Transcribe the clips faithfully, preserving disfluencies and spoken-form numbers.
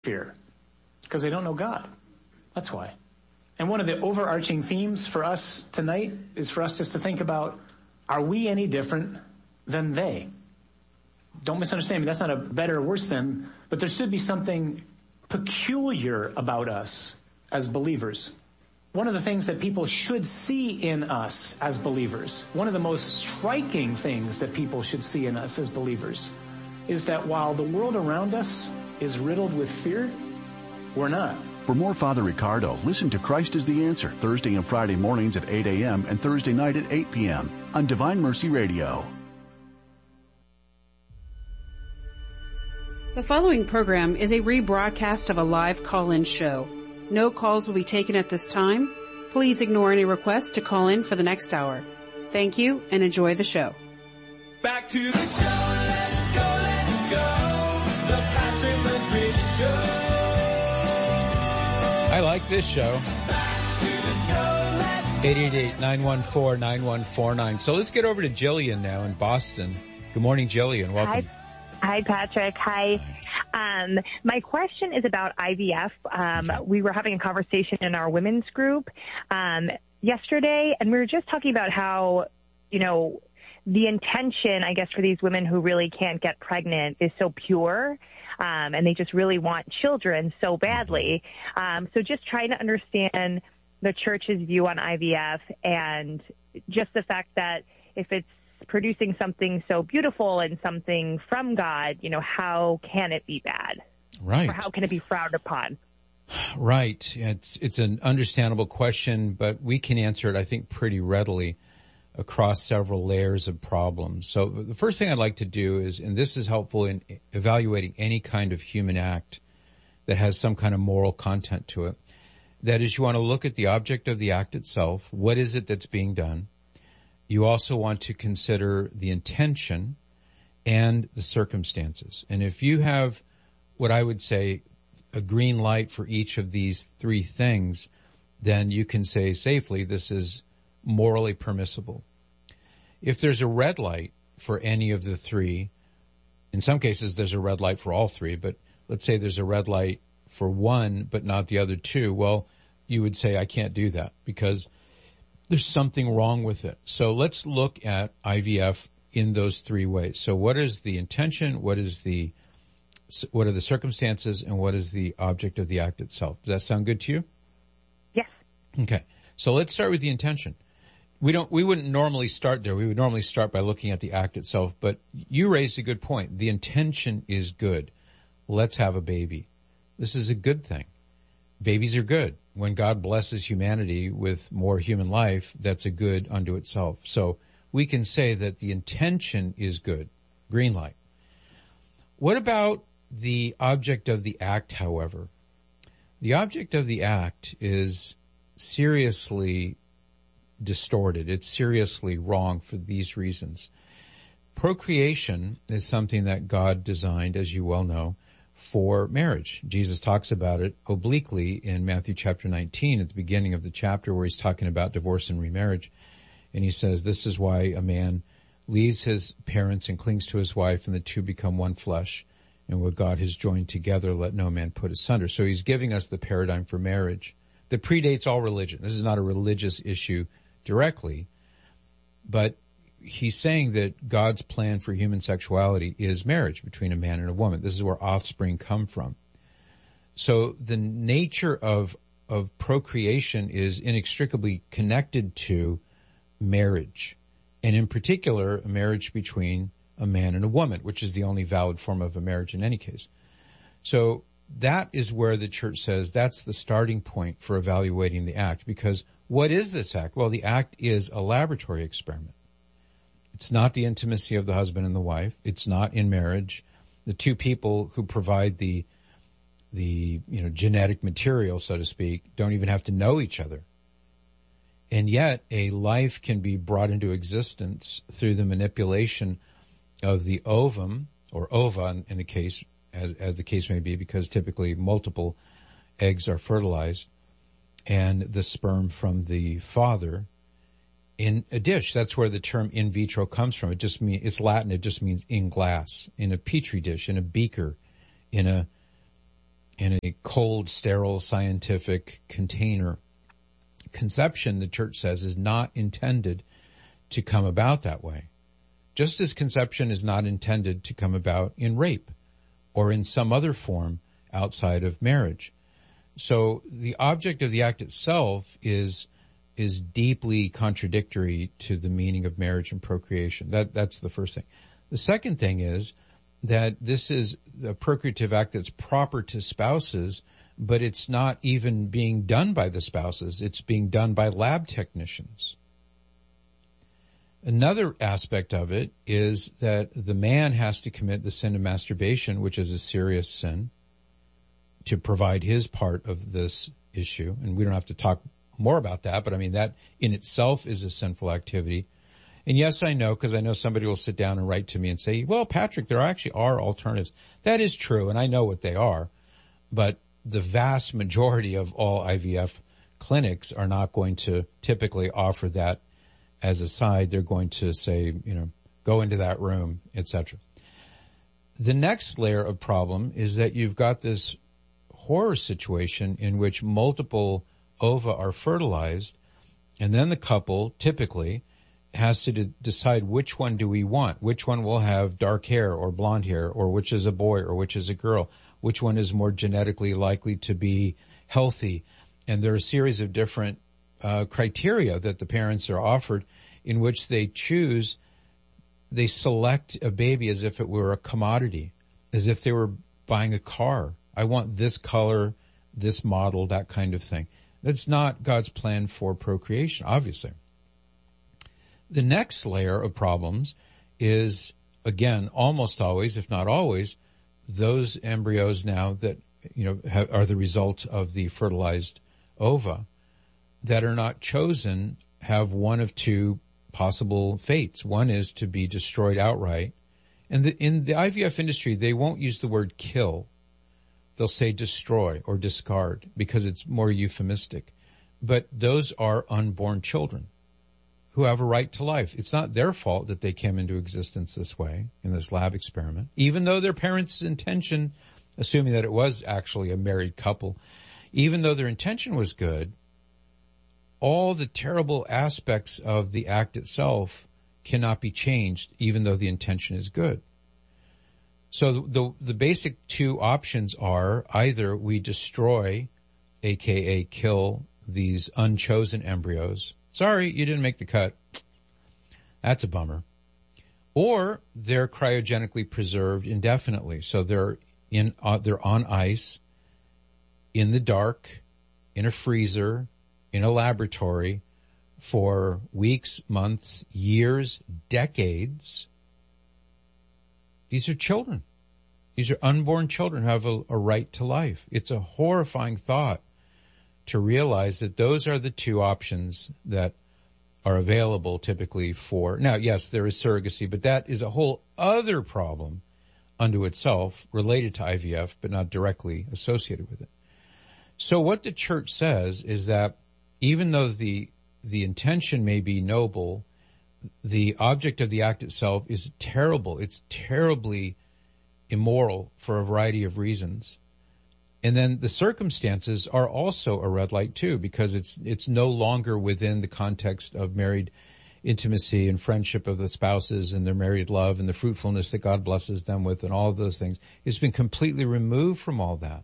fear because they don't know God. That's why. And one of the overarching themes for us tonight is for us just to think about, are we any different than they? Don't misunderstand me. That's not a better or worse than, but there should be something peculiar about us as believers. One of the things that people should see in us as believers, one of the most striking things that people should see in us as believers, is that while the world around us is riddled with fear, we're not. For more Father Ricardo, listen to Christ is the Answer Thursday and Friday mornings at eight a.m. and Thursday night at eight p.m. on Divine Mercy Radio. The following program is a rebroadcast of a live call-in show. No calls will be taken at this time. Please ignore any requests to call in for the next hour. Thank you and enjoy the show. Back to the show, let's go, let's go. The Patrick Madrid Show. I like this show. Back to the show, let's go. eight eight eight, nine one four, nine one four nine. So let's get over to Jillian now in Boston. Good morning, Jillian. Welcome. Hi, Hi Patrick. Hi. Um, my question is about I V F. Um, we were having a conversation in our women's group um, yesterday, and we were just talking about how, you know, the intention, I guess, for these women who really can't get pregnant is so pure, um, and they just really want children so badly. Um, so just trying to understand the church's view on I V F and just the fact that if it's producing something so beautiful and something from God, you know, how can it be bad? Right. Or how can it be frowned upon? Right. It's, it's an understandable question, but we can answer it, I think, pretty readily across several layers of problems. So the first thing I'd like to do is, and this is helpful in evaluating any kind of human act that has some kind of moral content to it, that is, you want to look at the object of the act itself. What is it that's being done? You also want to consider the intention and the circumstances. And if you have what I would say a green light for each of these three things, then you can say safely this is morally permissible. If there's a red light for any of the three, in some cases there's a red light for all three, but let's say there's a red light for one but not the other two, well, you would say I can't do that because there's something wrong with it. So let's look at I V F in those three ways. So what is the intention? What is the, what are the circumstances? And what is the object of the act itself? Does that sound good to you? Yes. Okay. So let's start with the intention. We don't, we wouldn't normally start there. We would normally start by looking at the act itself, but you raised a good point. The intention is good. Let's have a baby. This is a good thing. Babies are good. When God blesses humanity with more human life, that's a good unto itself. So we can say that the intention is good. Green light. What about the object of the act, however? The object of the act is seriously distorted. It's seriously wrong for these reasons. Procreation is something that God designed, as you well know, for marriage. Jesus talks about it obliquely in Matthew chapter nineteen at the beginning of the chapter where he's talking about divorce and remarriage. And he says, this is why a man leaves his parents and clings to his wife and the two become one flesh. And what God has joined together, let no man put asunder. So he's giving us the paradigm for marriage that predates all religion. This is not a religious issue directly, but he's saying that God's plan for human sexuality is marriage between a man and a woman. This is where offspring come from. So the nature of, of procreation is inextricably connected to marriage, and in particular, a marriage between a man and a woman, which is the only valid form of a marriage in any case. So that is where the church says that's the starting point for evaluating the act, because what is this act? Well, the act is a laboratory experiment. It's not the intimacy of the husband and the wife. It's not in marriage. The two people who provide the, the, you know, genetic material, so to speak, don't even have to know each other. And yet a life can be brought into existence through the manipulation of the ovum or ova in, in the case, as, as the case may be, because typically multiple eggs are fertilized, and the sperm from the father in a dish. That's where the term in vitro comes from. It just means, it's Latin, it just means in glass, in a petri dish, in a beaker, in a in a cold, sterile, scientific container. Conception, the church says, is not intended to come about that way. Just as conception is not intended to come about in rape or in some other form outside of marriage. So the object of the act itself is is deeply contradictory to the meaning of marriage and procreation. That that's the first thing. The second thing is that this is a procreative act that's proper to spouses, but it's not even being done by the spouses. It's being done by lab technicians. Another aspect of it is that the man has to commit the sin of masturbation, which is a serious sin, to provide his part of this issue. And we don't have to talk more about that, but I mean, that in itself is a sinful activity. And yes, I know, because I know somebody will sit down and write to me and say, well, Patrick, there actually are alternatives. That is true, and I know what they are. But the vast majority of all I V F clinics are not going to typically offer that as a side. They're going to say, you know, go into that room, et cetera. The next layer of problem is that you've got this horror situation in which multiple ova are fertilized, and then the couple typically has to de- decide which one do we want, which one will have dark hair or blonde hair, or which is a boy or which is a girl, which one is more genetically likely to be healthy. And there are a series of different uh, criteria that the parents are offered in which they choose, they select a baby as if it were a commodity, as if they were buying a car. I want this color, this model, that kind of thing. That's not God's plan for procreation, obviously. The next layer of problems is, again, almost always, if not always, those embryos now that, you know, have, are the result of the fertilized ova that are not chosen have one of two possible fates. One is to be destroyed outright. And the, in the I V F industry, they won't use the word kill. They'll say destroy or discard because it's more euphemistic. But those are unborn children who have a right to life. It's not their fault that they came into existence this way in this lab experiment, even though their parents' intention, assuming that it was actually a married couple, even though their intention was good, all the terrible aspects of the act itself cannot be changed, even though the intention is good. So the the basic two options are either we destroy, aka kill, these unchosen embryos. Sorry, you didn't make the cut. That's a bummer. Or they're cryogenically preserved indefinitely. So they're in uh, they're on ice, in the dark, in a freezer, in a laboratory for weeks, months, years, decades. These are children. These are unborn children who have a, a right to life. It's a horrifying thought to realize that those are the two options that are available typically for. Now, yes, there is surrogacy, but that is a whole other problem unto itself related to I V F, but not directly associated with it. So what the church says is that even though the the intention may be noble, the object of the act itself is terrible. It's terribly immoral for a variety of reasons. And then the circumstances are also a red light too, because it's it's no longer within the context of married intimacy and friendship of the spouses and their married love and the fruitfulness that God blesses them with and all of those things. It's been completely removed from all that.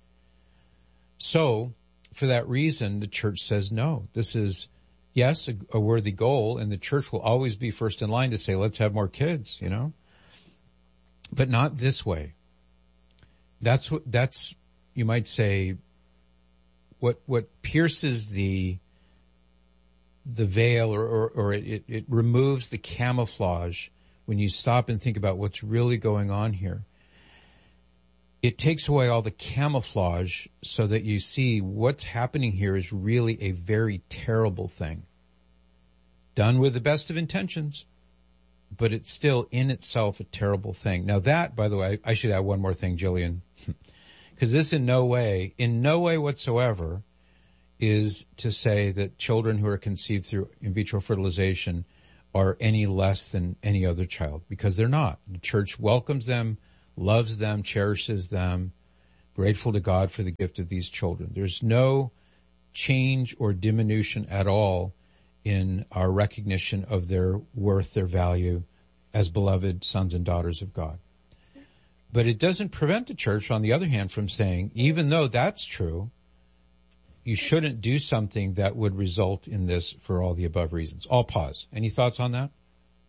So, for that reason, the church says no. This is, yes, a, a worthy goal, and the church will always be first in line to say, let's have more kids, you know? But not this way. That's what, that's, you might say, what, what pierces the, the veil or, or, or it, it removes the camouflage when you stop and think about what's really going on here. It takes away all the camouflage so that you see what's happening here is really a very terrible thing. Done with the best of intentions, but it's still in itself a terrible thing. Now that, by the way, I should add one more thing, Jillian, because this in no way, in no way whatsoever is to say that children who are conceived through in vitro fertilization are any less than any other child, because they're not. The church welcomes them, loves them, cherishes them, grateful to God for the gift of these children. There's no change or diminution at all in our recognition of their worth, their value as beloved sons and daughters of God. But it doesn't prevent the church, on the other hand, from saying, even though that's true, you shouldn't do something that would result in this for all the above reasons. I'll pause. Any thoughts on that?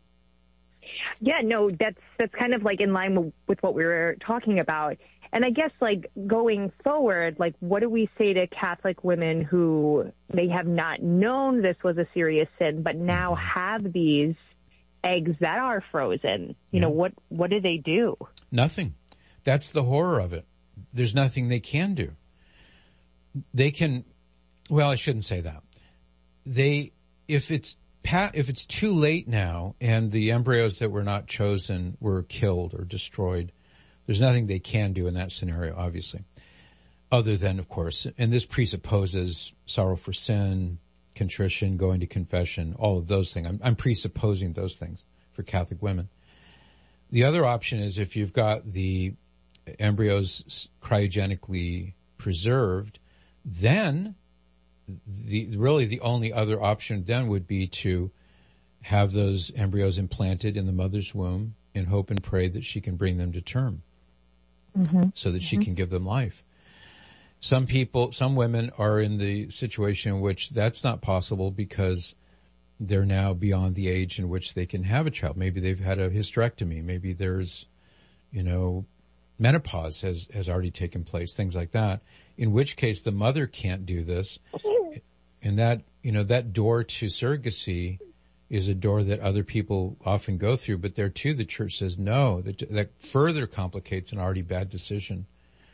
Yeah, no, that's that's kind of like in line with what we were talking about. And I guess like going forward, like what do we say to Catholic women who may have not known this was a serious sin, but now have these eggs that are frozen? You yeah. know, what what do they do? Nothing. That's the horror of it. There's nothing they can do. They can, well, I shouldn't say that. They, if it's if it's too late now and the embryos that were not chosen were killed or destroyed, there's nothing they can do in that scenario, obviously, other than, of course, and this presupposes sorrow for sin, contrition, going to confession, all of those things. I'm, I'm presupposing those things for Catholic women. The other option is if you've got the embryos cryogenically preserved, then the really the only other option then would be to have those embryos implanted in the mother's womb and hope and pray that she can bring them to term mm-hmm. so that mm-hmm. she can give them life. Some people, some women are in the situation in which that's not possible because they're now beyond the age in which they can have a child. Maybe they've had a hysterectomy. Maybe there's, you know, menopause has, has already taken place, things like that, in which case the mother can't do this. And that, you know, that door to surrogacy is a door that other people often go through, but there too the church says no, that, that further complicates an already bad decision.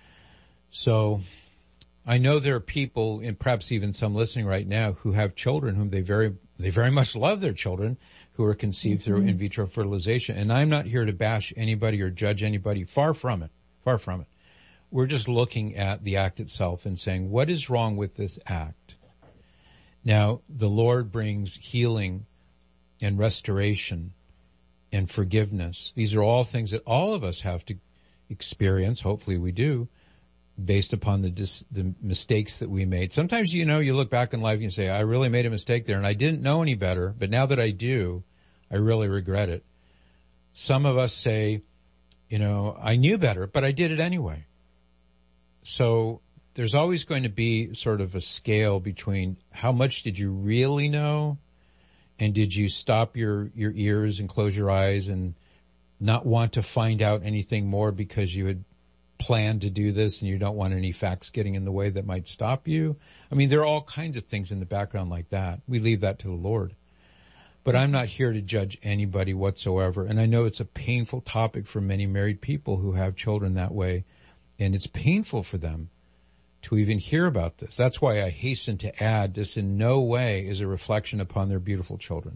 So I know there are people, and perhaps even some listening right now, who have children whom they very, they very much love their children, who are conceived mm-hmm. through in vitro fertilization. And I'm not here to bash anybody or judge anybody. Far from it. Far from it. We're just looking at the act itself and saying, what is wrong with this act? Now, the Lord brings healing and restoration and forgiveness. These are all things that all of us have to experience. Hopefully we do, based upon the dis- the mistakes that we made. Sometimes, you know, you look back in life and you say, I really made a mistake there and I didn't know any better, but now that I do, I really regret it. Some of us say, you know, I knew better, but I did it anyway. So there's always going to be sort of a scale between how much did you really know and did you stop your, your ears and close your eyes and not want to find out anything more because you had planned to do this and you don't want any facts getting in the way that might stop you. I mean, there are all kinds of things in the background like that. We leave that to the Lord. But I'm not here to judge anybody whatsoever. And I know it's a painful topic for many married people who have children that way. And it's painful for them to even hear about this. That's why I hasten to add this in no way is a reflection upon their beautiful children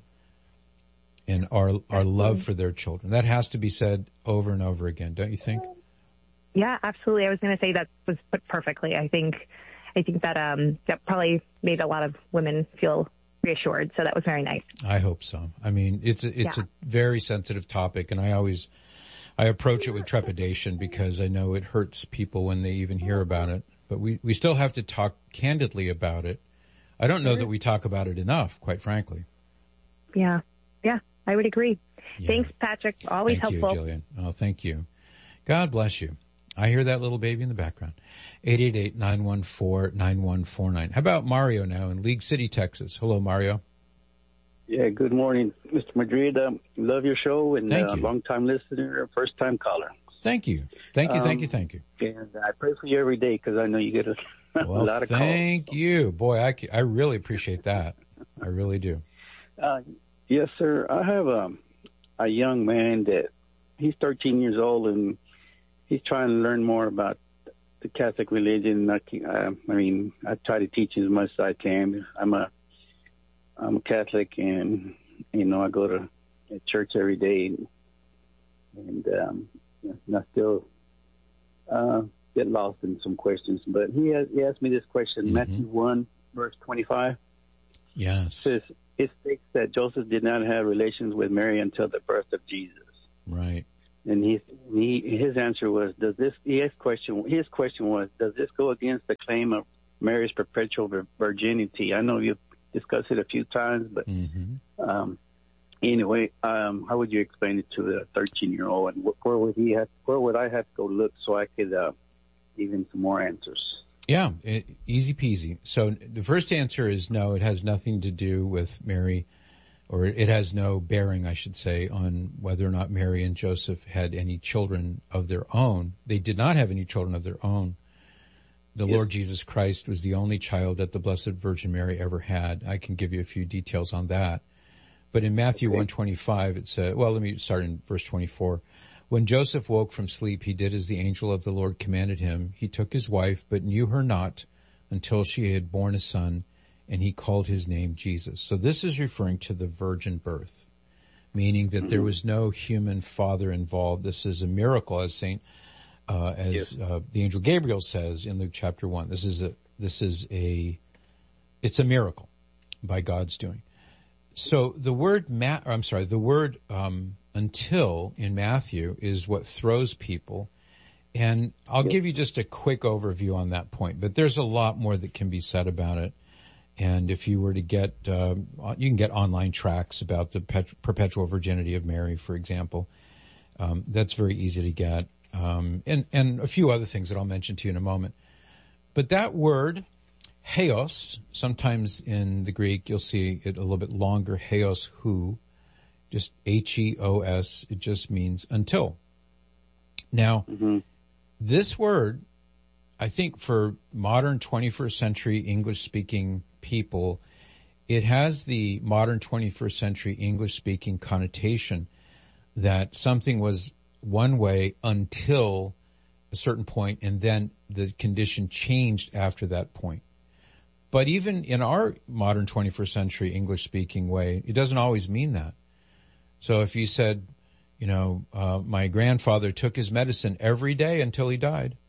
and our, our love for their children. That has to be said over and over again, don't you think? Yeah, absolutely. I was going to say that was put perfectly. I think, I think that, um, that probably made a lot of women feel reassured. So that was very nice. I hope so. I mean, it's a, it's yeah. a very sensitive topic, and I always, I approach it with trepidation because I know it hurts people when they even hear about it. But we, we still have to talk candidly about it. I don't know that we talk about it enough, quite frankly. Yeah. Yeah, I would agree. Yeah. Thanks, Patrick. Always thank helpful. Thank you, Jillian. Oh, thank you. God bless you. I hear that little baby in the background. eight eight eight, nine one four, nine one four nine. How about Mario now in League City, Texas? Hello, Mario. Yeah, good morning, Mister Madrid. Um, love your show, and thank uh, you. long-time listener, first-time caller. Thank you. Thank you, um, thank you, thank you. And I pray for you every day because I know you get a, well, a lot of thank calls. Thank you. Boy, I, I really appreciate that. I really do. Uh, yes, sir. I have a, a young man that he's thirteen years old, and he's trying to learn more about the Catholic religion. I, uh, I mean, I try to teach as much as I can. I'm a, I'm a Catholic, and you know, I go to church every day, and, and um, I still uh, get lost in some questions. But he has, he asked me this question: mm-hmm. Matthew one, verse twenty-five. Yes, says it states that Joseph did not have relations with Mary until the birth of Jesus. Right. and he, he his answer was, "Does this?" His question his question was, "Does this go against the claim of Mary's perpetual vir- virginity?" I know you've discussed it a few times, but mm-hmm. um, anyway, um, how would you explain it to the thirteen-year-old, and where would he have? Where would I have to go look so I could uh, give him some more answers? Yeah, it, easy peasy. So the first answer is no. It has nothing to do with Mary. Or it has no bearing, I should say, on whether or not Mary and Joseph had any children of their own. They did not have any children of their own. The yes. Lord Jesus Christ was the only child that the Blessed Virgin Mary ever had. I can give you a few details on that. But in Matthew okay. one twenty-five, it said, well, let me start in verse twenty-four. When Joseph woke from sleep, he did as the angel of the Lord commanded him. He took his wife, but knew her not until she had borne a son, and he called his name Jesus. So this is referring to the virgin birth, meaning that mm-hmm. there was no human father involved. This is a miracle, as Saint, uh, as yes. uh, the angel Gabriel says in Luke chapter one. This is a, this is a, it's a miracle by God's doing. So the word, ma- I'm sorry, the word um, until in Matthew is what throws people. And I'll yes. give you just a quick overview on that point, but there's a lot more that can be said about it. And if you were to get, uh, you can get online tracts about the pet- perpetual virginity of Mary, for example. Um, that's very easy to get. Um, and, and a few other things that I'll mention to you in a moment. But that word, heos, sometimes in the Greek, you'll see it a little bit longer, heos hu, just H E O S, it just means until. Now, mm-hmm. this word, I think for modern twenty-first century English-speaking people, it has the modern twenty-first century English-speaking connotation that something was one way until a certain point, and then the condition changed after that point. But even in our modern twenty-first century English-speaking way, it doesn't always mean that. So if you said, you know, uh, my grandfather took his medicine every day until he died,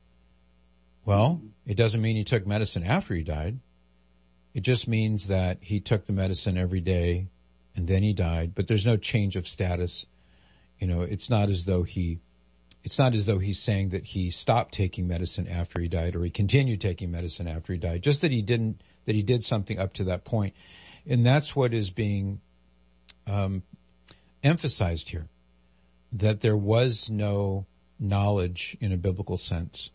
well, it doesn't mean he took medicine after he died. It just means that he took the medicine every day and then he died, but there's no change of status. You know, it's not as though he, it's not as though he's saying that he stopped taking medicine after he died or he continued taking medicine after he died, just that he didn't, that he did something up to that point. And that's what is being, um, emphasized here, that there was no knowledge in a biblical sense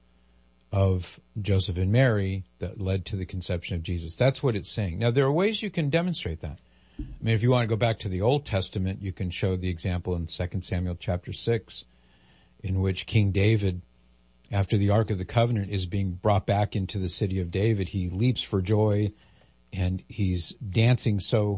of Joseph and Mary that led to the conception of Jesus. That's what it's saying. Now, there are ways you can demonstrate that. I mean, if you want to go back to the Old Testament, you can show the example in Second Samuel chapter six, in which King David, after the Ark of the Covenant is being brought back into the city of David, he leaps for joy and he's dancing so,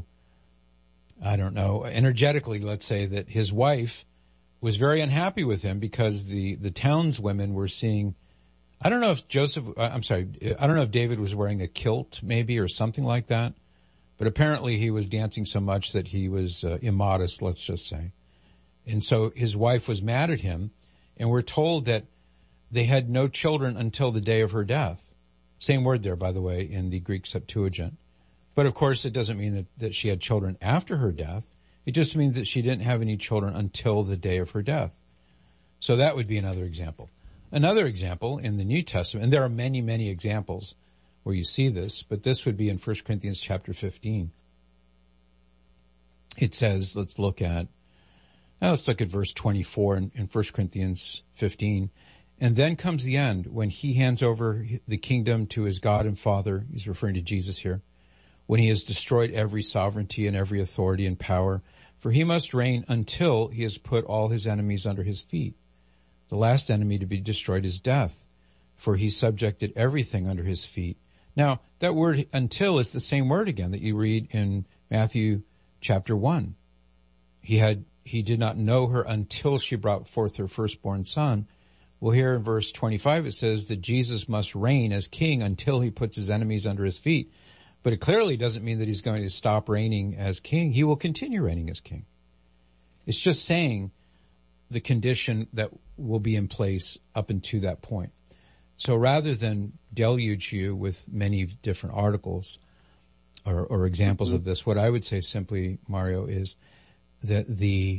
I don't know, energetically, let's say, that his wife was very unhappy with him because the, the townswomen were seeing, I don't know if Joseph, I'm sorry, I don't know if David was wearing a kilt maybe or something like that, but apparently he was dancing so much that he was uh, immodest, let's just say. And so his wife was mad at him, and we're told that they had no children until the day of her death. Same word there, by the way, in the Greek Septuagint. But of course it doesn't mean that, that she had children after her death. It just means that she didn't have any children until the day of her death. So that would be another example. Another example in the New Testament, and there are many, many examples where you see this, but this would be in First Corinthians chapter fifteen. It says, let's look at, now let's look at verse twenty-four in, in First Corinthians fifteen. And then comes the end when he hands over the kingdom to his God and Father. He's referring to Jesus here. When he has destroyed every sovereignty and every authority and power, for he must reign until he has put all his enemies under his feet. The last enemy to be destroyed is death, for he subjected everything under his feet. Now, that word until is the same word again that you read in Matthew chapter one. He had, he did not know her until she brought forth her firstborn son. Well, here in verse twenty-five, it says that Jesus must reign as king until he puts his enemies under his feet. But it clearly doesn't mean that he's going to stop reigning as king. He will continue reigning as king. It's just saying the condition that will be in place up until that point. So rather than deluge you with many different articles or, or examples mm-hmm. of this, what I would say simply, Mario, is that the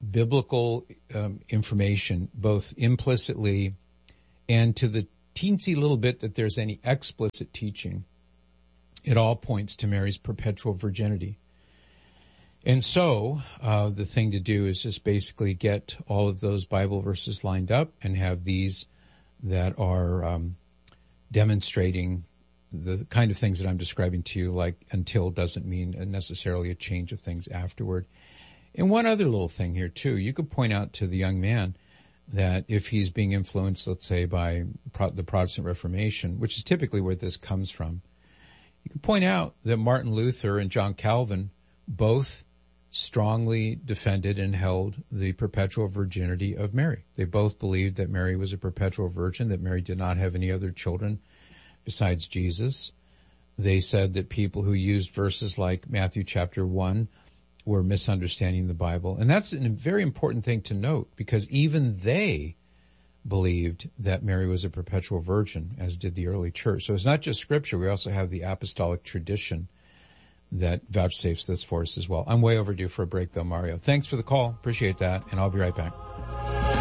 biblical um, information, both implicitly and to the teensy little bit that there's any explicit teaching, it all points to Mary's perpetual virginity. And so uh, the thing to do is just basically get all of those Bible verses lined up and have these that are um, demonstrating the kind of things that I'm describing to you, like until doesn't mean necessarily a change of things afterward. And one other little thing here too, you could point out to the young man that if he's being influenced, let's say, by Pro- the Protestant Reformation, which is typically where this comes from, you can point out that Martin Luther and John Calvin both strongly defended and held the perpetual virginity of Mary. They both believed that Mary was a perpetual virgin, that Mary did not have any other children besides Jesus. They said that people who used verses like Matthew chapter one were misunderstanding the Bible. And that's a very important thing to note, because even they believed that Mary was a perpetual virgin, as did the early church. So it's not just scripture. We also have the apostolic tradition that vouchsafes this for us as well. I'm way overdue for a break though, Mario. Thanks for the call. Appreciate that. And I'll be right back.